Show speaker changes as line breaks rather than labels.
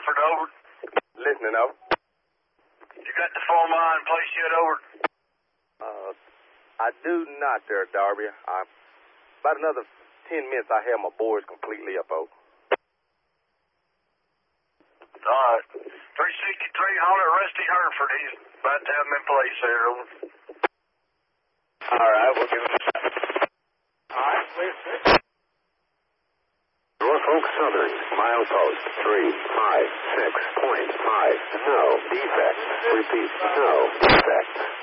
Hereford, over.
Listening, over.
You got the phone line in place yet, over?
I do not there, Darby. About another 10 minutes, I have my boards completely up, over.
All right. 363 Hunter, Rusty Hereford. He's about to have him in place there, over.
All right, we'll give him a shot. All right, clear.
Norfolk Southern, milepost 356.5. No defect. Repeat, no defect.